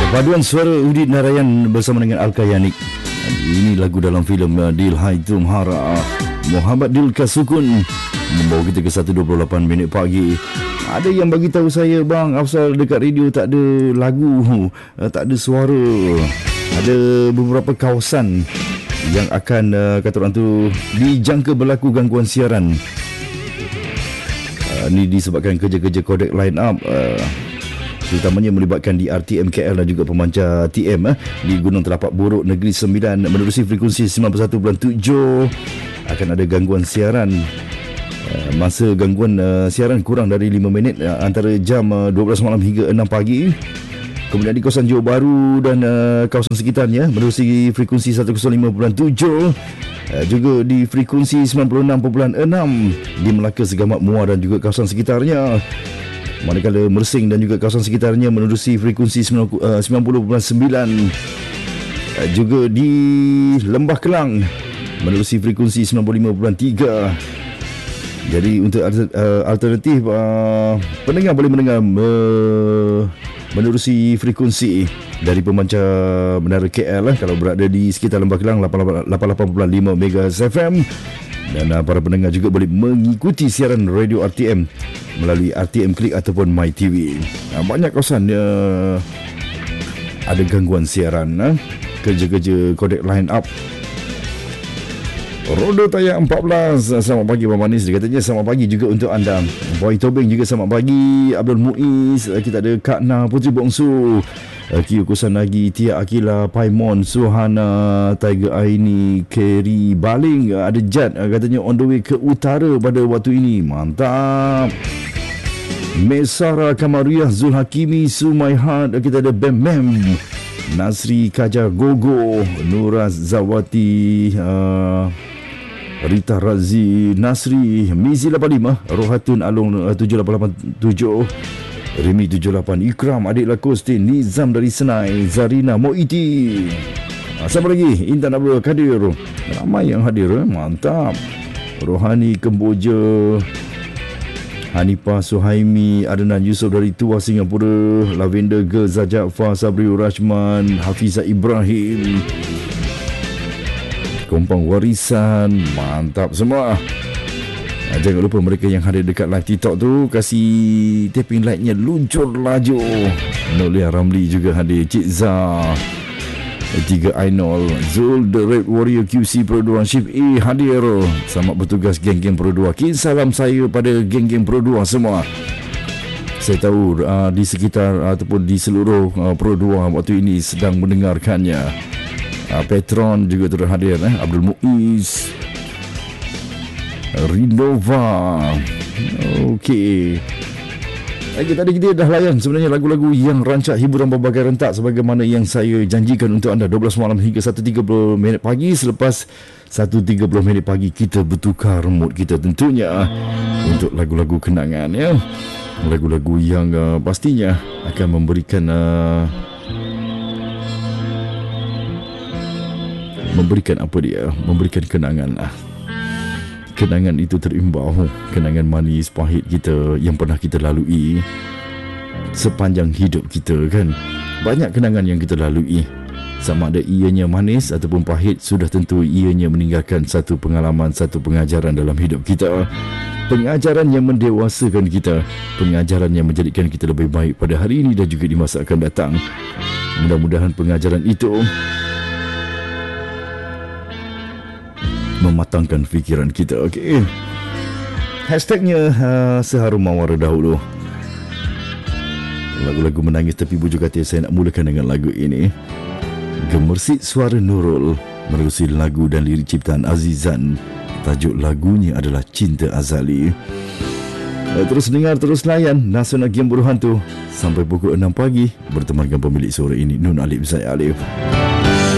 Paduan suara Udit Narayan bersama dengan Alkayanik. Ini lagu dalam filem Dil Hai Tum Hara. Muhammad Dil Kasukun membawa kita ke 1.28 minit pagi. Ada yang bagi tahu saya, bang, asal dekat radio tak ada lagu, tak ada suara. Ada beberapa kawasan yang akan kata orang tu dijangka berlaku gangguan siaran. Ini disebabkan kerja-kerja kodek line up, terutamanya melibatkan di RTM KL dan juga pemancar TM di Gunung Telapak Borok Negeri Sembilan menerusi frekuensi 91.7 akan ada gangguan siaran. Masa gangguan siaran kurang dari 5 minit antara jam 12 malam hingga 6 pagi. Kemudian di kawasan Johor Bahru dan kawasan sekitarnya menerusi frekuensi 105.7, juga di frekuensi 96.6 di Melaka, Segamat, Muar dan juga kawasan sekitarnya. Manakala Mersing dan juga kawasan sekitarnya menerusi frekuensi 90.9, juga di Lembah Kelang menerusi frekuensi 95.3. Jadi untuk alternatif, pendengar boleh mendengar menerusi frekuensi dari pemancar Menara KL kalau berada di sekitar Lembah Kelang 88.5 MHz FM. Dan para pendengar juga boleh mengikuti siaran radio RTM melalui RTM Klik ataupun MyTV. Banyak kawasan ada gangguan siaran, kerja-kerja kodek line up. Roda Tayar 14, selamat pagi Abang Manis. Dia katanya selamat pagi juga untuk anda. Boy Tobing juga selamat pagi. Abdul Muiz, kita ada Kak Na Putri Bongsu, Kio Kusanagi, Tia Akila, Paimon, Suhana, Tiger Aini, Kerry Baling. Ada Jad katanya on the way ke utara pada waktu ini. Mantap. Mesara Kamariah, Zul Hakimi, Sumaihat. Kita ada Bem Mem, Nasri Kajar Gogo, Nura Zawati, Rita Razi, Nasri, Mizi 85, Rohatun Alung 7887, Rimi 78, Ikram, Adik Lakoste, Nizam dari Senai, Zarina Moiti. Siapa lagi? Intan Abdul Kadir. Ramai yang hadir, mantap. Rohani Kemboja, Hanifah Suhaimi, Adnan Yusof dari Tua Singapura, Lavender Girl, Zajafar, Sabriul Rashman, Hafizah Ibrahim, Kompang Warisan, mantap semua. Jangan lupa mereka yang hadir dekat live TikTok tu, kasih tapping like-nya luncur laju. Nolia Ramli juga hadir, Cik Zah, 3 Ainol, Zul The Red Warrior QC Pro 2 Shift A hadir. Selamat bertugas geng-geng Pro 2. Salam saya pada geng-geng Pro 2 semua. Saya tahu di sekitar ataupun di seluruh Pro 2 waktu ini sedang mendengarkannya. Petron juga turut hadir, Abdul Muiz, Rinova. Okey. Tadi kita dah layan sebenarnya lagu-lagu yang rancak hiburan berbagai rentak sebagaimana yang saya janjikan untuk anda. 12 malam hingga 1.30 minit pagi. Selepas 1.30 minit pagi kita bertukar mood kita tentunya untuk lagu-lagu kenangan, ya. Lagu-lagu yang pastinya akan memberikan memberikan kenangan lah. Kenangan itu terimbau, kenangan manis pahit kita yang pernah kita lalui sepanjang hidup kita, kan. Banyak kenangan yang kita lalui, sama ada ianya manis ataupun pahit, sudah tentu ianya meninggalkan satu pengalaman, satu pengajaran dalam hidup kita. Pengajaran yang mendewasakan kita, pengajaran yang menjadikan kita lebih baik pada hari ini dan juga di masa akan datang. Mudah-mudahan pengajaran itu mematangkan fikiran kita. Okey. Hashtagnya seharum mawar dahulu. Lagu-lagu menangis tepi bujur katil. Saya nak mulakan dengan lagu ini. Gemersit suara Nurul menerusi lagu dan lirik ciptaan Azizan. Tajuk lagunya adalah Cinta Azali. Terus dengar, terus layan Nasional Game Buruh Hantu sampai pukul 6 pagi bertemankan pemilik suara ini, Nun Alif Zaid Alif.